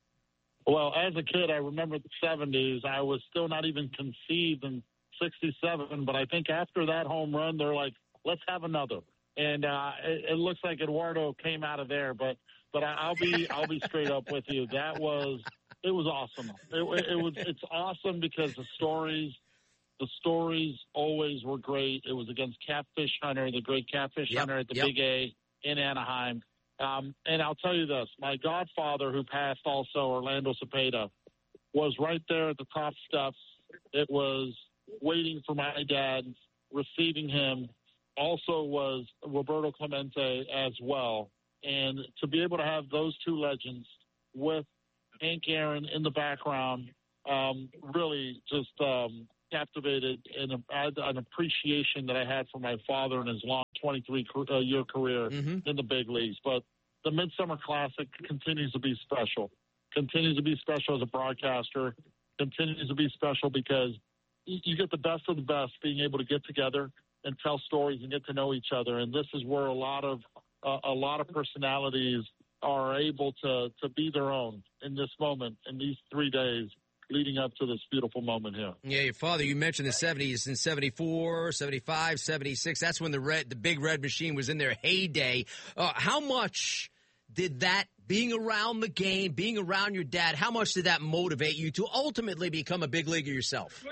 Well, as a kid, I remember the seventies. I was still not even conceived in sixty-seven, but I think after that home run, they're like, let's have another. And uh, it, it looks like Eduardo came out of there, but but I'll be I'll be straight up with you. That was it was awesome. It, it was it's awesome because the stories the stories always were great. It was against Catfish Hunter, the great Catfish Yep, Hunter at the yep. Big A in Anaheim. Um, and I'll tell you this, my godfather who passed also, Orlando Cepeda, was right there at the top steps. It was waiting for my dad, receiving him, also was Roberto Clemente as well. And to be able to have those two legends with Hank Aaron in the background um, really just um, captivated and an appreciation that I had for my father and his long twenty-three year career Mm-hmm. in the big leagues. But the Midsummer Classic continues to be special, continues to be special as a broadcaster, continues to be special because you get the best of the best being able to get together and tell stories and get to know each other. And this is where a lot of uh, a lot of personalities are able to, to be their own in this moment, in these three days leading up to this beautiful moment here. Yeah, your father, you mentioned the seventies in seventy-four, seventy-five, seventy-six. That's when the red, the Big Red Machine was in their heyday. Uh, how much did that, being around the game, being around your dad, how much did that motivate you to ultimately become a big leaguer yourself?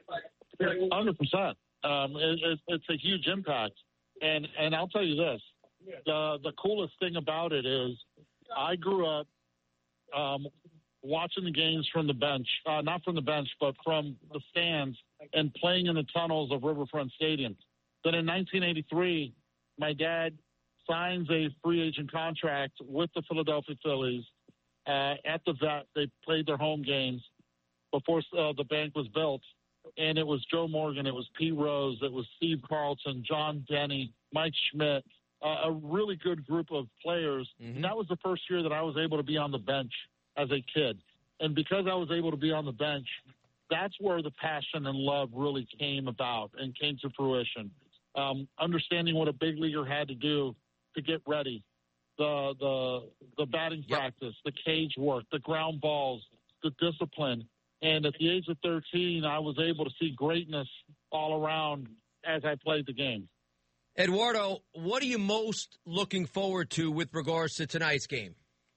one hundred percent. Um, it, it, it's a huge impact. And and I'll tell you this, the, the coolest thing about it is I grew up um, watching the games from the bench, uh, not from the bench, but from the stands and playing in the tunnels of Riverfront Stadium. Then in nineteen eighty-three, my dad signs a free agent contract with the Philadelphia Phillies. Uh, at the Vet, they played their home games before uh, the bank was built. And it was Joe Morgan, it was Pete Rose, it was Steve Carlson, John Denny, Mike Schmidt, uh, a really good group of players. Mm-hmm. And that was the first year that I was able to be on the bench as a kid. And because I was able to be on the bench, that's where the passion and love really came about and came to fruition. Um, understanding what a big leaguer had to do to get ready, the the the batting yep. practice, the cage work, the ground balls, the discipline. And at the age of thirteen, I was able to see greatness all around as I played the game. Eduardo, what are you most looking forward to with regards to tonight's game?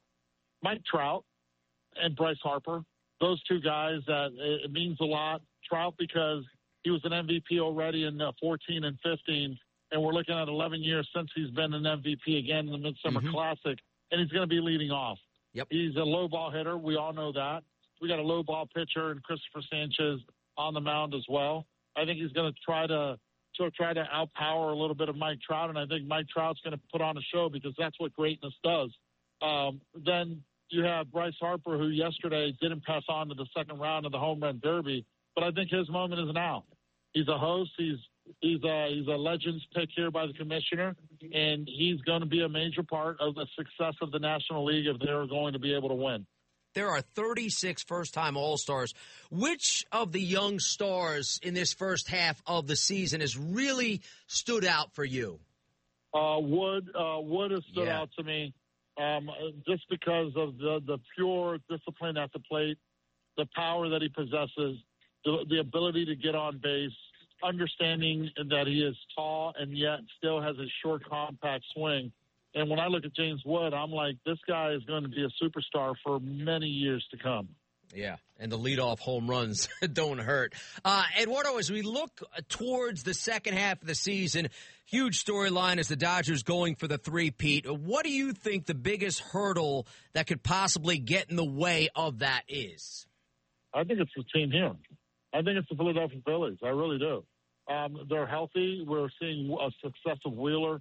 Mike Trout and Bryce Harper, those two guys, that it means a lot. Trout because he was an M V P already in uh, fourteen and fifteen, and we're looking at eleven years since he's been an M V P again in the Midsummer mm-hmm. Classic, and he's going to be leading off. Yep. He's a low ball hitter. We all know that. We got a low ball pitcher and Christopher Sanchez on the mound as well. I think he's going to try to to try to outpower a little bit of Mike Trout, and I think Mike Trout's going to put on a show because that's what greatness does. Um, then you have Bryce Harper, who yesterday didn't pass on to the second round of the Home Run Derby, but I think his moment is now. He's a host. He's he's a, he's a Legends pick here by the commissioner, and he's going to be a major part of the success of the National League if they're going to be able to win. There are thirty-six first-time All-Stars. Which of the young stars in this first half of the season has really stood out for you? Uh, Wood, uh, Wood has stood Yeah. out to me um, just because of the, the pure discipline at the plate, the power that he possesses, the, the ability to get on base, understanding that he is tall and yet still has a short, compact swing. And when I look at James Wood, I'm like, this guy is going to be a superstar for many years to come. Yeah, and the leadoff home runs don't hurt. Uh, Eduardo, as we look towards the second half of the season, huge storyline is the Dodgers going for the three-peat. What do you think the biggest hurdle that could possibly get in the way of that is? I think it's the team here. I think it's the Philadelphia Phillies. I really do. Um, they're healthy. We're seeing a success of Wheeler.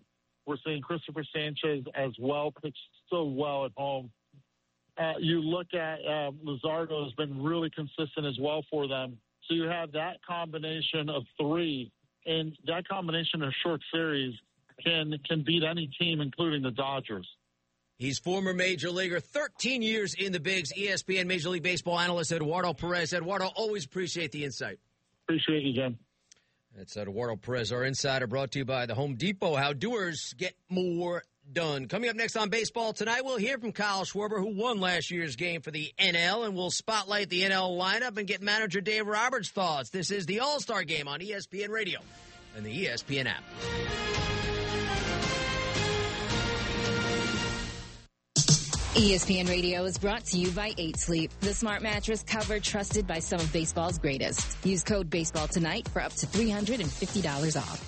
We're seeing Christopher Sanchez as well pitch so well at home. Uh, you look at uh, Luzardo has been really consistent as well for them. So you have that combination of three, and that combination of short series can can beat any team, including the Dodgers. He's former Major Leaguer, thirteen years in the bigs, E S P N Major League Baseball analyst Eduardo Perez. Eduardo, always appreciate the insight. Appreciate you, Jim. That's Eduardo Perez, our insider, brought to you by the Home Depot. How doers get more done. Coming up next on Baseball Tonight, we'll hear from Kyle Schwarber, who won last year's game for the N L, and we'll spotlight the N L lineup and get manager Dave Roberts' thoughts. This is the All-Star Game on E S P N Radio and the E S P N app. E S P N Radio is brought to you by eight Sleep, the smart mattress cover trusted by some of baseball's greatest. Use code BASEBALL tonight for up to three hundred fifty dollars off.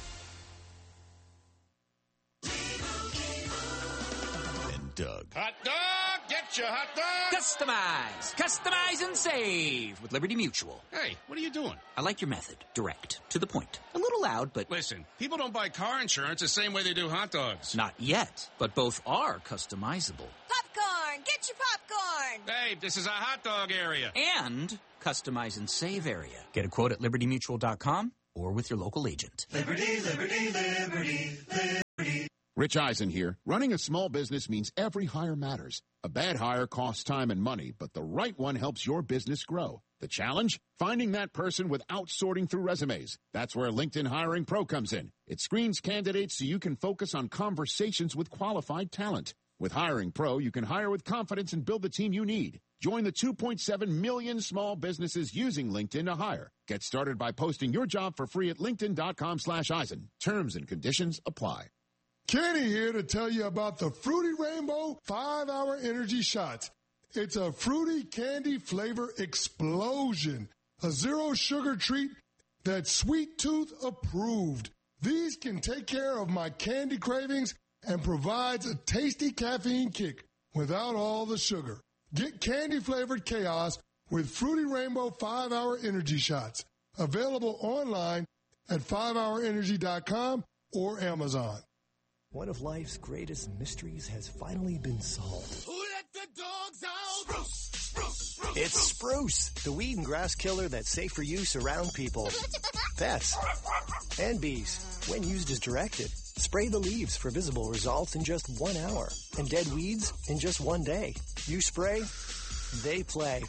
And Doug. Hot dog! Get your hot dog! Customize, customize and save with Liberty Mutual. Hey, what are you doing? I like your method. Direct, to the point. A little loud, but... Listen, people don't buy car insurance the same way they do hot dogs. Not yet, but both are customizable. Popcorn! Get your popcorn! Hey, this is a hot dog area. And customize and save area. Get a quote at liberty mutual dot com or with your local agent. Liberty, liberty, liberty, liberty. Rich Eisen here. Running a small business means every hire matters. A bad hire costs time and money, but the right one helps your business grow. The challenge? Finding that person without sorting through resumes. That's where LinkedIn Hiring Pro comes in. It screens candidates so you can focus on conversations with qualified talent. With Hiring Pro, you can hire with confidence and build the team you need. Join the two point seven million small businesses using LinkedIn to hire. Get started by posting your job for free at linkedin.com slash Eisen. Terms and conditions apply. Kenny here to tell you about the Fruity Rainbow five hour Energy Shots. It's a fruity candy flavor explosion. A zero-sugar treat that's Sweet Tooth approved. These can take care of my candy cravings and provides a tasty caffeine kick without all the sugar. Get candy-flavored chaos with Fruity Rainbow five hour Energy Shots. Available online at five hour energy dot com or Amazon. One of life's greatest mysteries has finally been solved. Who let the dogs out? Spruce, spruce, spruce. It's Spruce, the weed and grass killer that's safe for use around people, pets, and bees. When used as directed, spray the leaves for visible results in just one hour, and dead weeds in just one day. You spray, they play.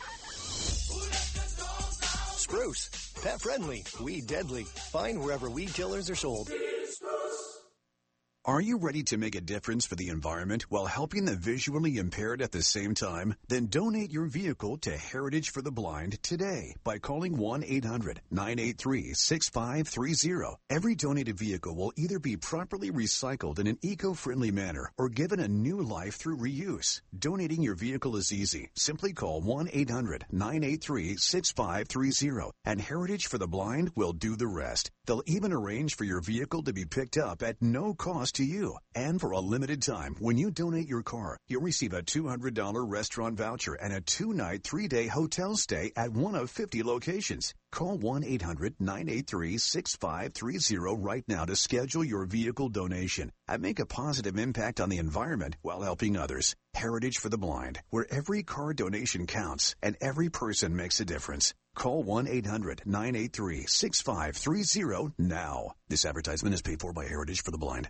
Spruce, pet friendly, weed deadly. Find wherever weed killers are sold. Are you ready to make a difference for the environment while helping the visually impaired at the same time? Then donate your vehicle to Heritage for the Blind today by calling one eight hundred nine eight three six five three zero. Every donated vehicle will either be properly recycled in an eco-friendly manner or given a new life through reuse. Donating your vehicle is easy. Simply call one eight hundred nine eight three six five three zero and Heritage for the Blind will do the rest. They'll even arrange for your vehicle to be picked up at no cost to you. And for a limited time, when you donate your car, you'll receive a two hundred dollars restaurant voucher and a two-night, three-day hotel stay at one of fifty locations. Call one eight hundred nine eight three six five three zero right now to schedule your vehicle donation and make a positive impact on the environment while helping others. Heritage for the Blind, where every car donation counts and every person makes a difference. Call one eight hundred nine eight three six five three zero now. This advertisement is paid for by Heritage for the Blind.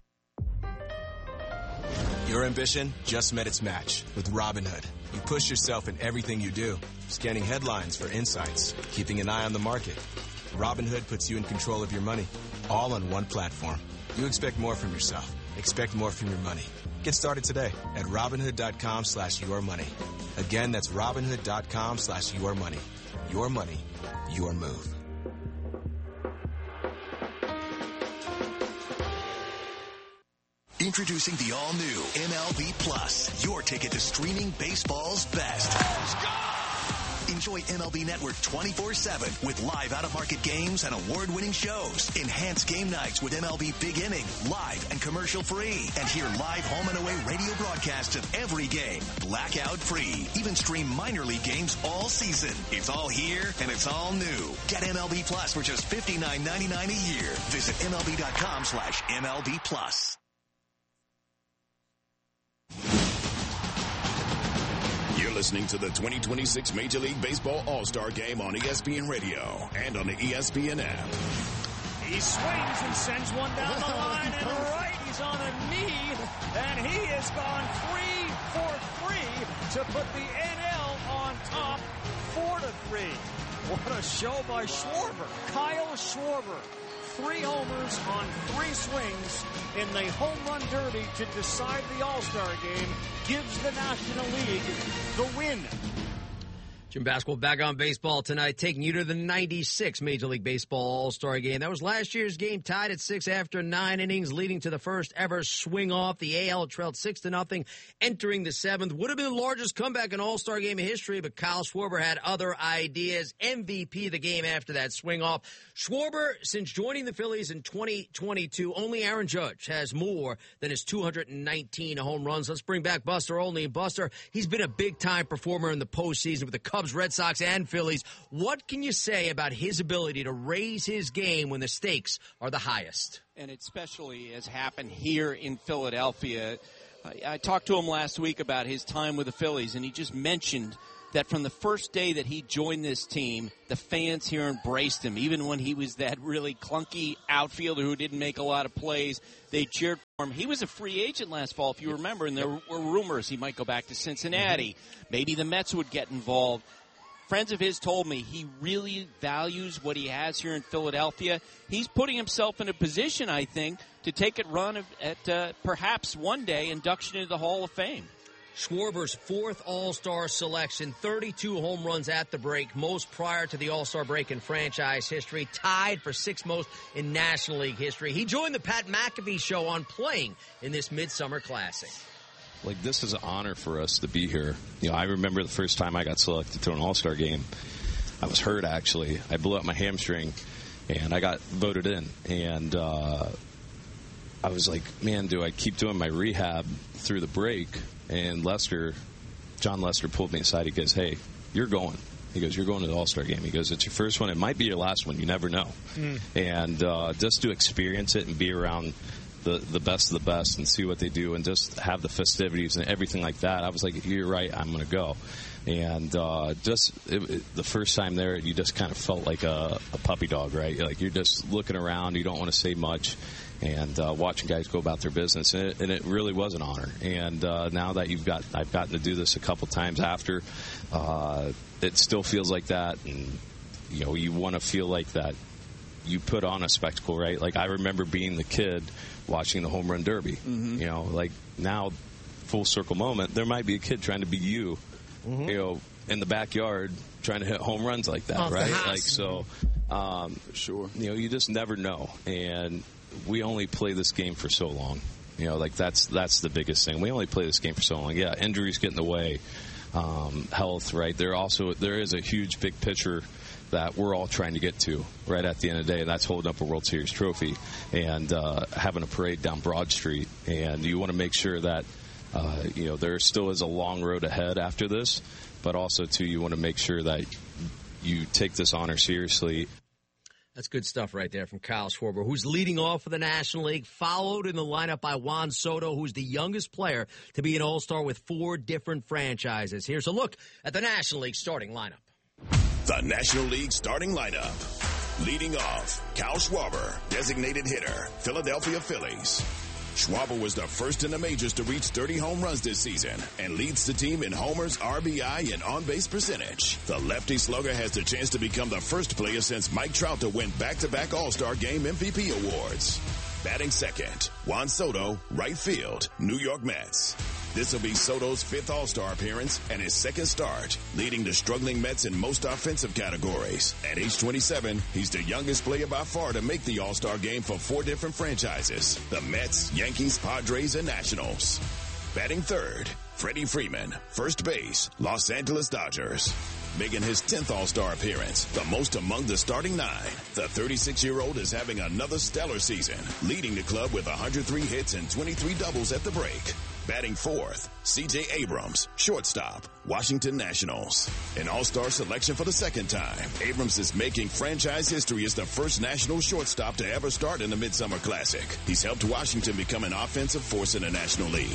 Your ambition just met its match with Robinhood. You push yourself in everything you do, scanning headlines for insights, keeping an eye on the market. Robinhood puts you in control of your money, all on one platform. You expect more from yourself. Expect more from your money. Get started today at Robinhood.com slash your money. Again, that's Robinhood.com slash your money. Your money, your move. Introducing the all-new M L B Plus, your ticket to streaming baseball's best. Enjoy M L B Network twenty-four seven with live out-of-market games and award-winning shows. Enhance game nights with M L B Big Inning, live and commercial-free. And hear live home and away radio broadcasts of every game, blackout-free. Even stream minor league games all season. It's all here, and it's all new. Get M L B Plus for just fifty-nine ninety-nine a year. Visit M L B dot com slash M L B Plus. listening to the twenty twenty-six Major League Baseball All-Star Game on E S P N Radio and on the E S P N app. He swings and sends one down the line and right. He's on a knee, and he has gone three for three to put the N L on top, four to three. What a show by Schwarber. Kyle Schwarber. Three homers on three swings in the home run derby to decide the All-Star game gives the National League the win. Jim Basketball back on baseball tonight, taking you to the ninety-six Major League Baseball All-Star Game. That was last year's game, tied at six after nine innings, leading to the first ever swing off. The A L trailed six to nothing, entering the seventh. Would have been the largest comeback in All-Star Game in history, but Kyle Schwarber had other ideas. M V P the game after that swing off. Schwarber, since joining the Phillies in twenty twenty-two, only Aaron Judge has more than his two hundred nineteen home runs. Let's bring back Buster Olney. Buster, he's been a big-time performer in the postseason with the Cubs, Red Sox, and Phillies. What can you say about his ability to raise his game when the stakes are the highest? And it especially has happened here in Philadelphia. I, I talked to him last week about his time with the Phillies, and he just mentioned that from the first day that he joined this team, the fans here embraced him. Even when he was that really clunky outfielder who didn't make a lot of plays, they cheered for him. He was a free agent last fall, if you remember, and there were rumors he might go back to Cincinnati. Mm-hmm. Maybe the Mets would get involved. Friends of his told me he really values what he has here in Philadelphia. He's putting himself in a position, I think, to take it run at uh, perhaps one day induction into the Hall of Fame. Schwarber's fourth All-Star selection, thirty-two home runs at the break, most prior to the All-Star break in franchise history, tied for sixth most in National League history. He joined the Pat McAfee show on playing in this Midsummer Classic. Like, this is an honor for us to be here. You know, I remember the first time I got selected to an All-Star game. I was hurt, actually. I blew up my hamstring, and I got voted in. And uh, I was like, man, do I keep doing my rehab through the break? And Lester, John Lester pulled me aside. He goes, hey, you're going. He goes, you're going to the All-Star game. He goes, it's your first one. It might be your last one. You never know. Mm. And uh, just to experience it and be around the the best of the best and see what they do and just have the festivities and everything like that. I was like, you're right, I'm going to go. And uh, just it, it, the first time there, you just kind of felt like a, a puppy dog, right? Like you're just looking around, you don't want to say much, and uh, watching guys go about their business. And it, and it really was an honor. And uh, now that you've got, I've gotten to do this a couple times after, uh, it still feels like that. And, you know, you want to feel like that you put on a spectacle, right? Like I remember being the kid watching the home run derby. Mm-hmm. You know, like now, full circle moment, there might be a kid trying to be you, mm-hmm. you know, in the backyard trying to hit home runs like that, Off right? Like so, um, sure. You know, you just never know, and we only play this game for so long. You know, like that's that's the biggest thing. We only play this game for so long. Yeah, injuries get in the way, um, health, right? There also there is a huge big picture that we're all trying to get to right at the end of the day, and that's holding up a World Series trophy and uh, having a parade down Broad Street. And you want to make sure that, uh, you know, there still is a long road ahead after this, but also, too, you want to make sure that you take this honor seriously. That's good stuff right there from Kyle Schwarber, who's leading off for the National League, followed in the lineup by Juan Soto, who's the youngest player to be an All-Star with four different franchises. Here's a look at the National League starting lineup. The National League starting lineup. Leading off, Kyle Schwarber, designated hitter, Philadelphia Phillies. Schwarber was the first in the majors to reach thirty home runs this season and leads the team in homers, R B I, and on-base percentage. The lefty slugger has the chance to become the first player since Mike Trout to win back-to-back All-Star Game M V P awards. Batting second, Juan Soto, right field, New York Mets. This will be Soto's fifth All-Star appearance and his second start, leading the struggling Mets in most offensive categories. At age twenty-seven, he's the youngest player by far to make the All-Star game for four different franchises: the Mets, Yankees, Padres, and Nationals. Batting third, Freddie Freeman, first base, Los Angeles Dodgers. Making his tenth All-Star appearance, the most among the starting nine. The thirty-six-year-old is having another stellar season, leading the club with one hundred three hits and twenty-three doubles at the break. Batting fourth, C J Abrams, shortstop, Washington Nationals. An All-Star selection for the second time. Abrams is making franchise history as the first National shortstop to ever start in the Midsummer Classic. He's helped Washington become an offensive force in the National League.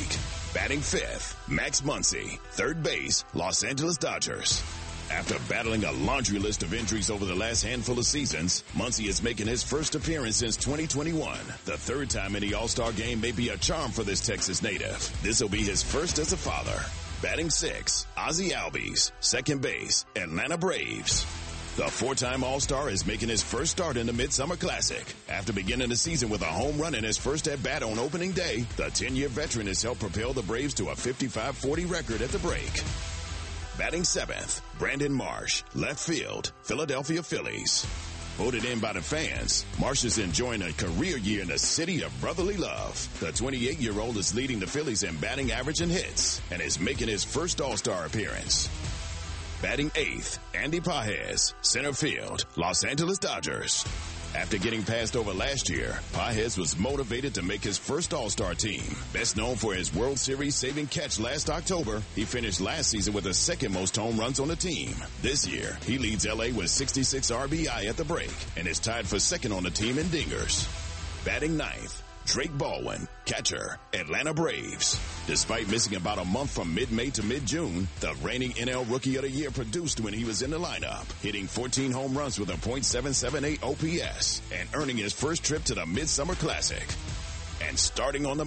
Batting fifth, Max Muncy. Third base, Los Angeles Dodgers. After battling a laundry list of injuries over the last handful of seasons, Muncy is making his first appearance since twenty twenty-one. The third time in the All-Star game may be a charm for this Texas native. This will be his first as a father. Batting six, Ozzie Albies. Second base, Atlanta Braves. The four-time All-Star is making his first start in the Midsummer Classic. After beginning the season with a home run in his first at-bat on opening day, the ten-year veteran has helped propel the Braves to a fifty-five forty record at the break. Batting seventh, Brandon Marsh, left field, Philadelphia Phillies. Voted in by the fans, Marsh is enjoying a career year in the city of brotherly love. The twenty-eight-year-old is leading the Phillies in batting average and hits and is making his first All-Star appearance. Batting eighth, Andy Pages, center field, Los Angeles Dodgers. After getting passed over last year, Pages was motivated to make his first All-Star team. Best known for his World Series saving catch last October, he finished last season with the second most home runs on the team. This year, he leads L A with sixty-six R B I at the break and is tied for second on the team in dingers. Batting ninth, Drake Baldwin, catcher, Atlanta Braves. Despite missing about a month from mid-May to mid-June, the reigning N L Rookie of the Year produced when he was in the lineup, hitting fourteen home runs with a point seven seven eight O P S and earning his first trip to the Midsummer Classic. And starting on the